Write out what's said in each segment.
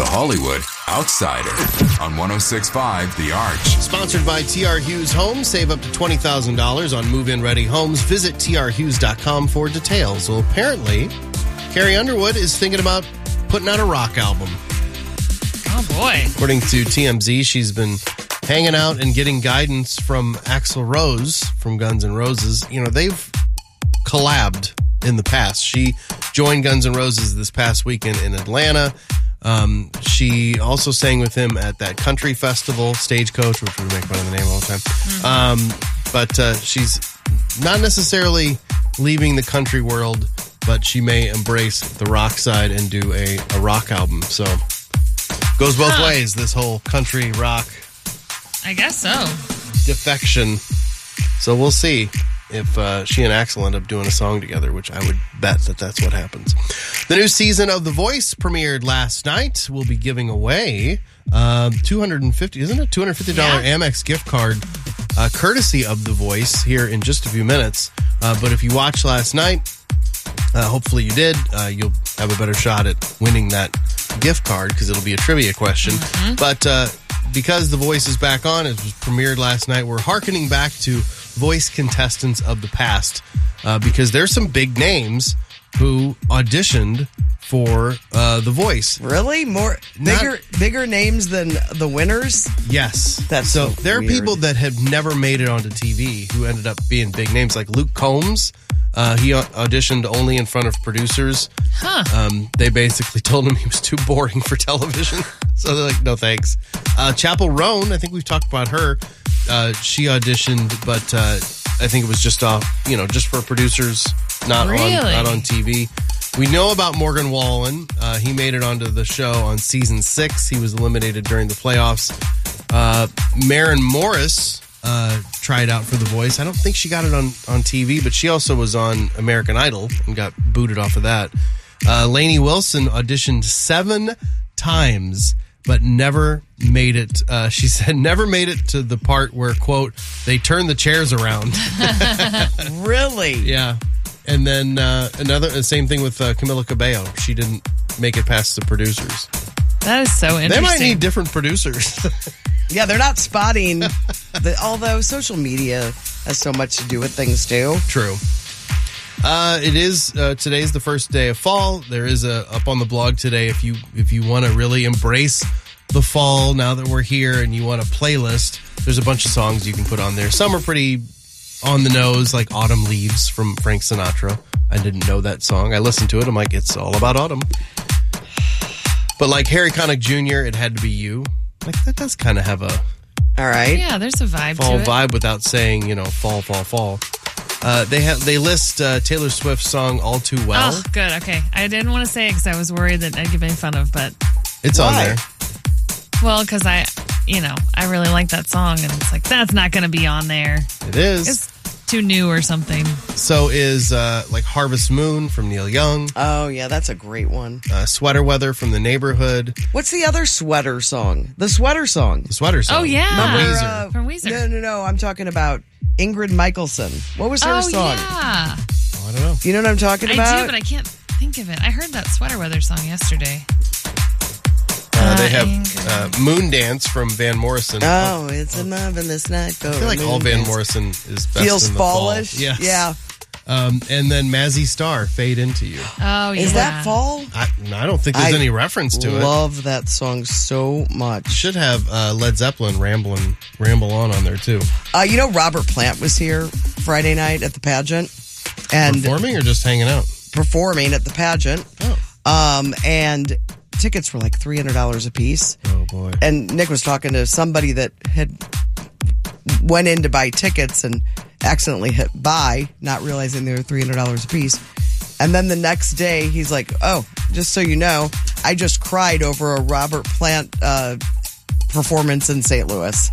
Hollywood Outsider on 106.5 The Arch. Sponsored by TR Hughes Homes. Save up to $20,000 on move-in ready homes. Visit trhughes.com for details. Well, apparently, Carrie Underwood is thinking about putting out a rock album. Oh, boy. According to TMZ, she's been hanging out and getting guidance from Axl Rose from Guns N' Roses. You know, they've collabed in the past. She joined Guns N' Roses this past weekend in Atlanta. She also sang with him at that country festival, Stagecoach, which we make fun of the name all the time. But she's not necessarily leaving the country world, but she may embrace the rock side and do a rock album. So goes both ways, this whole country rock. I guess so. Defection. So we'll see if she and Axl end up doing a song together, which I would bet that that's what happens. The new season of The Voice premiered last night. We'll be giving away $250, isn't it? $250 Amex gift card courtesy of The Voice here in just a few minutes. But if you watched last night, hopefully you did, you'll have a better shot at winning that gift card because it'll be a trivia question. But because The Voice is back on, it was premiered last night, we're hearkening back to Voice contestants of the past because there's some big names who auditioned for The Voice. Really? Bigger names than the winners? Yes. That's so so there are weird. people that have never made it onto TV who ended up being big names, like Luke Combs. He auditioned only in front of producers. They basically told him he was too boring for television. So they're like, no thanks. Chappell Roan, I think we've talked about her. She auditioned, but I think it was just just for producers, not on TV. We know about Morgan Wallen. He made it onto the show on season 6. He was eliminated during the playoffs. Maren Morris tried out for The Voice. I don't think she got it on TV, but she also was on American Idol and got booted off of that. Lainey Wilson auditioned 7 times, but never made it. She said never made it to the part where, quote, they turn the chairs around. Really? Yeah. And then same thing with Camila Cabello. She didn't make it past the producers. That is so interesting. They might need different producers. Yeah, they're not spotting, although social media has so much to do with things, too. True. It is, today's the first day of fall. There is up on the blog today, if you want to really embrace the fall now that we're here and you want a playlist, there's a bunch of songs you can put on there. Some are pretty on the nose, like Autumn Leaves from Frank Sinatra. I didn't know that song. I listened to it. I'm like, it's all about autumn. But like Harry Connick Jr., It Had to Be You. Like, that does kind of have a all right. Yeah, there's a vibe fall to it. vibe without saying, fall. They list Taylor Swift's song All Too Well. Oh, good. Okay. I didn't want to say it because I was worried that I'd get made fun of, but It's on there. well, because I really like that song, and it's like, that's not going to be on there. It is. It's too new or something. So is like Harvest Moon from Neil Young. Oh, yeah, that's a great one. Sweater Weather from The Neighborhood. What's the other sweater song? The sweater song. The Sweater Song. Oh, yeah. Weezer. From Weezer. No. I'm talking about Ingrid Michaelson. What was her song? Yeah. Oh, I don't know. You know what I'm talking about? I do, but I can't think of it. I heard that Sweater Weather song yesterday. They have Moon Dance from Van Morrison. Oh, it's a marvelous night. I feel like all Van Morrison is best Feels in the fallish. fall. Yes. Yeah. And then Mazzy Star, Fade Into You. Oh, yeah. Is that fall? I don't think there's any reference to it. Love that song so much. Should have Led Zeppelin Ramble On there too. Robert Plant was here Friday night at the pageant. And Performing or just hanging out? Performing at the pageant. Oh. And tickets were like $300 a piece. Oh, boy. And Nick was talking to somebody that had went in to buy tickets and accidentally hit buy, not realizing they were $300 a piece. And then the next day, he's like, oh, just so you know, I just cried over a Robert Plant performance in St. Louis.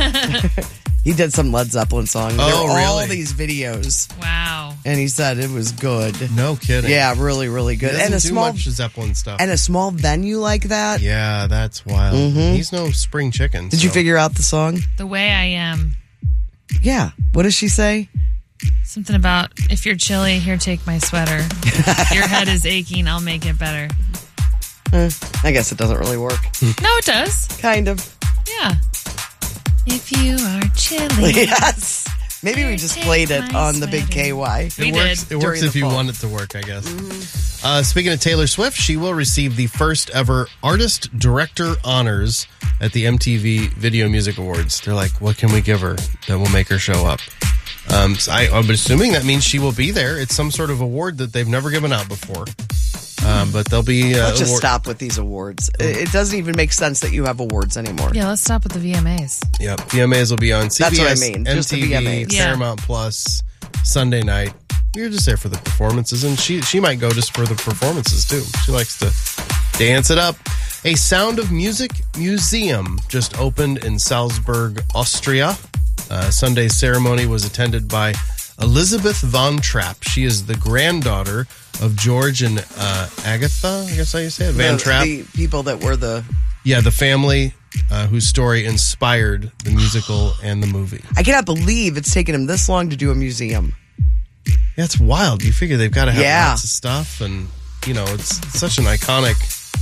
He did some Led Zeppelin song. There were all really? these videos. Wow. And he said it was good. No kidding. Yeah, really, really good. He doesn't do much Zeppelin stuff. And a small venue like that. Yeah, that's wild. Mm-hmm. He's no spring chicken. Did you figure out the song? The Way I Am. Yeah. What does she say? Something about, if you're chilly, here, take my sweater. If your head is aching, I'll make it better. I guess it doesn't really work. No, it does. Kind of. Yeah. If you are chilly. Yes. Maybe we just played it on the big KY. We It did. works if you want it to work, I guess. Speaking of Taylor Swift, she will receive the first ever Artist Director Honors at the MTV Video Music Awards. They're like, what can we give her that will make her show up? So I'm assuming that means she will be there. It's some sort of award that they've never given out before. But they'll be... Let's just stop with these awards. It doesn't even make sense that you have awards anymore. Yeah, let's stop with the VMAs. Yep, VMAs will be on CBS, That's what I mean, just the MTV, VMAs. Yeah. Paramount Plus, Sunday night. You're just there for the performances, and she might go just for the performances, too. She likes to dance it up. A Sound of Music museum just opened in Salzburg, Austria. Sunday's ceremony was attended by Elizabeth von Trapp. She is the granddaughter of George and Agatha, I guess how you say it, Van Trapp. The people that were the... Yeah, the family whose story inspired the musical and the movie. I cannot believe it's taken them this long to do a museum. Yeah, it's wild. You figure they've got to have Yeah. lots of stuff, and, it's such an iconic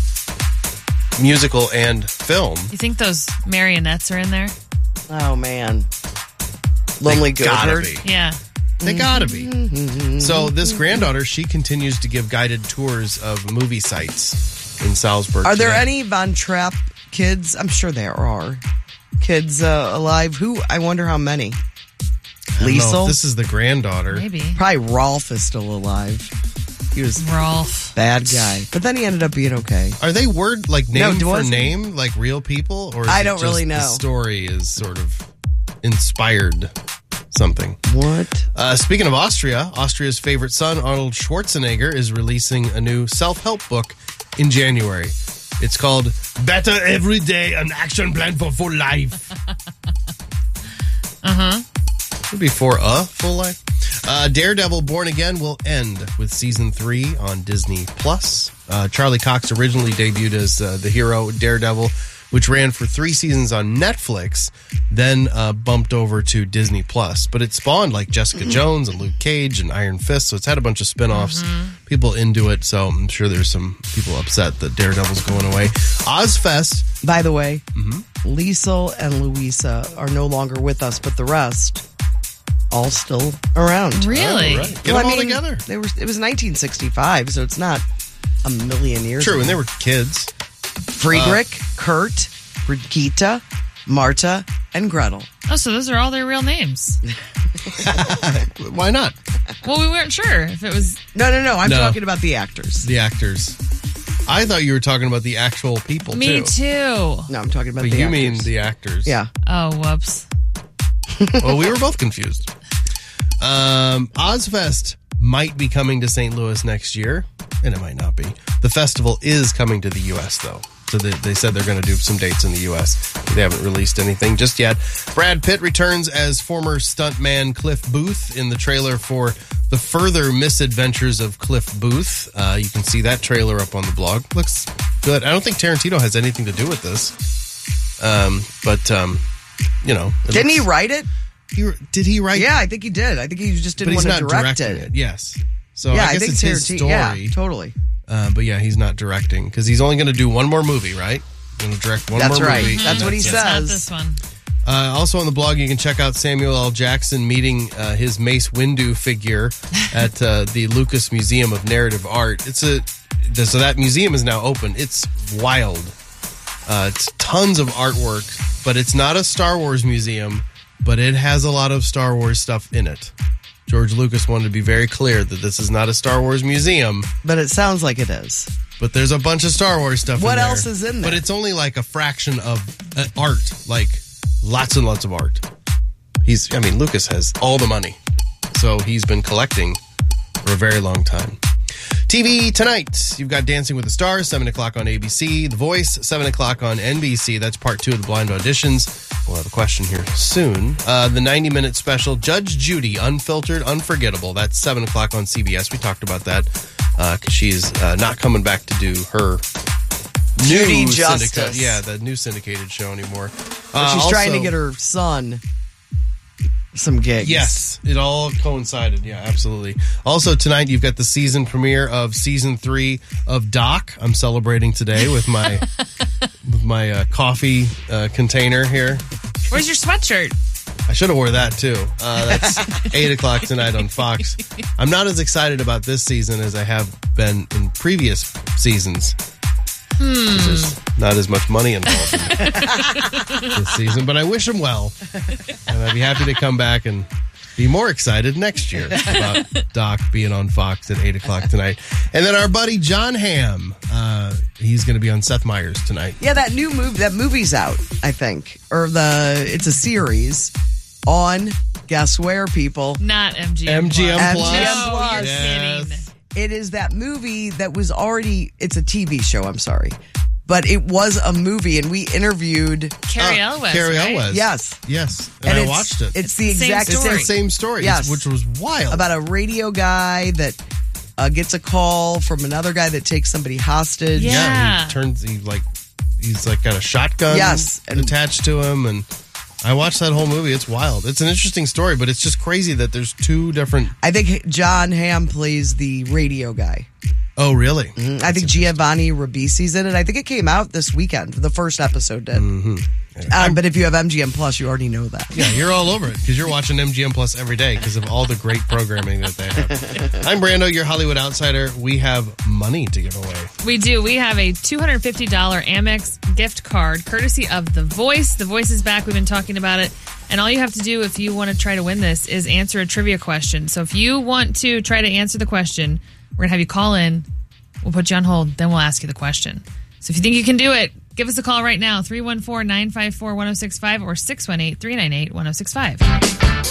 musical and film. You think those marionettes are in there? Oh, man. Lonely They gotta Goatherd. be. Yeah. They gotta be. So this granddaughter, she continues to give guided tours of movie sites in Salzburg. Are there today. any Von Trapp kids? I'm sure there are. Kids alive. Who? I wonder how many. I don't know if Liesel? this is the granddaughter. Maybe. Probably Rolf is still alive. He was a Rolf. bad guy. But then he ended up being okay. Are they name for wasn't- name, like real people? Or is I it don't just really know. The story is sort of inspired something. What? Speaking of Austria, Austria's favorite son, Arnold Schwarzenegger, is releasing a new self-help book in January. It's called Better Every Day, an Action Plan for Full Life. Would be for a full life. Daredevil Born Again will end with season 3 on Disney Plus. Charlie Cox originally debuted as the hero Daredevil, which ran for 3 seasons on Netflix, then bumped over to Disney Plus. But it spawned like Jessica Jones and Luke Cage and Iron Fist, so it's had a bunch of spin-offs. People into it, so I'm sure there's some people upset that Daredevil's going away. Ozfest. By the way, Liesel and Louisa are no longer with us, but the rest all still around. Really? Oh, right. Get them all together. It was 1965, so it's not a million years True, ago. and they were kids. Friedrich, Kurt, Brigitte, Marta, and Gretel. Oh, so those are all their real names. Why not? Well, we weren't sure if it was. No. I'm No. talking about the actors. The actors. I thought you were talking about the actual people, Me too. too. No, I'm talking about But the you actors. mean the actors. Yeah. Oh, whoops. Well, we were both confused. Ozfest might be coming to St. Louis next year, and it might not be. The festival is coming to the U.S., though. So they said they're going to do some dates in the U.S. They haven't released anything just yet. Brad Pitt returns as former stuntman Cliff Booth in the trailer for The Further Misadventures of Cliff Booth. You can see that trailer up on the blog. Looks good. I don't think Tarantino has anything to do with this. Didn't he write it? Did he write? Yeah, I think he did. I think he just but didn't he's want to not direct directing it. it. Yes. So Yeah, I guess think it's his Tarantino. story. Yeah, totally. But yeah, he's not directing because he's only going to do one more movie, right? Going to direct one That's more right. movie. That's what he It's says. not this one. Also on the blog, you can check out Samuel L. Jackson meeting his Mace Windu figure at the Lucas Museum of Narrative Art. So that museum is now open. It's wild. It's tons of artwork, but it's not a Star Wars museum, but it has a lot of Star Wars stuff in it. George Lucas wanted to be very clear that this is not a Star Wars museum, But it sounds like it is. but there's a bunch of Star Wars stuff What in there. else is in there? But it's only like a fraction of art, like lots and lots of art. Lucas has all the money, so he's been collecting for a very long time. TV tonight, you've got Dancing with the Stars, 7 o'clock on ABC. The Voice, 7 o'clock on NBC. That's part 2 of the blind auditions. We'll have a question here soon. The 90-minute special, Judge Judy, Unfiltered, Unforgettable. That's 7 o'clock on CBS. We talked about that because she's not coming back to do her Judy new Justice. the new syndicated show anymore. But she's trying to get her son some gigs. Yes, it all coincided. Yeah, absolutely. Also, tonight you've got the season premiere of season 3 of Doc. I'm celebrating today with my coffee container here. Where's your sweatshirt? I should have wore that too. That's 8 o'clock tonight on Fox. I'm not as excited about this season as I have been in previous seasons. There's not as much money involved in this season, but I wish him well. And I'd be happy to come back and be more excited next year about Doc being on Fox at 8 o'clock tonight. And then our buddy John Hamm, he's going to be on Seth Meyers tonight. Yeah, that new movie, that movie's out, I think. It's a series on, guess where, people? Not MGM. MGM Plus. MGM Plus. You're Yes. kidding. It is that movie that was already, it's a TV show, I'm sorry. But it was a movie, and we interviewed Carrie Elwes. Carrie right? Elwes. Yes. Yes. And I it's- watched it. It's the Same exact story. It's the same story, Yes. which was wild. about a radio guy that gets a call from another guy that takes somebody hostage. Yeah. He's got a shotgun Yes, and- attached to him, and I watched that whole movie. It's wild. It's an interesting story, but it's just crazy that there's 2 different. I think John Hamm plays the radio guy. Oh, really? I think Giovanni Ribisi's in it. I think it came out this weekend. The first episode did. But if you have MGM Plus, you already know that. Yeah, you're all over it because you're watching MGM Plus every day because of all the great programming that they have. I'm Brando, your Hollywood outsider. We have money to give away. We do. We have a $250 Amex gift card courtesy of The Voice. The Voice is back. We've been talking about it. And all you have to do if you want to try to win this is answer a trivia question. So if you want to try to answer the question, we're going to have you call in. We'll put you on hold. Then we'll ask you the question. So if you think you can do it, give us a call right now. 314-954-1065 or 618-398-1065.